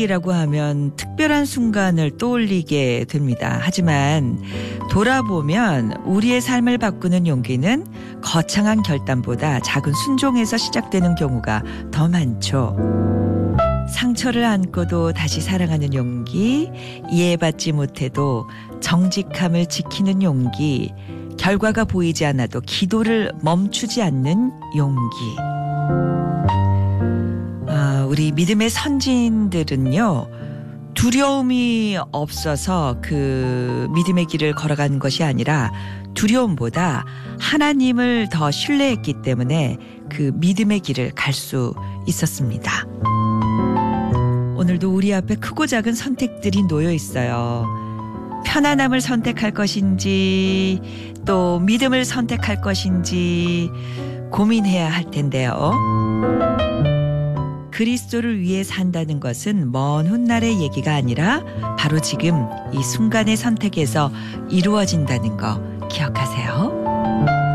용기라고 하면 특별한 순간을 떠올리게 됩니다. 하지만 돌아보면 우리의 삶을 바꾸는 용기는 거창한 결단보다 작은 순종에서 시작되는 경우가 더 많죠. 상처를 안고도 다시 사랑하는 용기, 이해받지 못해도 정직함을 지키는 용기, 결과가 보이지 않아도 기도를 멈추지 않는 용기. 우리 믿음의 선진들은요, 두려움이 없어서 그 믿음의 길을 걸어간 것이 아니라 두려움보다 하나님을 더 신뢰했기 때문에 그 믿음의 길을 갈 수 있었습니다. 오늘도 우리 앞에 크고 작은 선택들이 놓여 있어요. 편안함을 선택할 것인지 또 믿음을 선택할 것인지 고민해야 할 텐데요. 그리스도를 위해 산다는 것은 먼 훗날의 얘기가 아니라 바로 지금 이 순간의 선택에서 이루어진다는 거 기억하세요.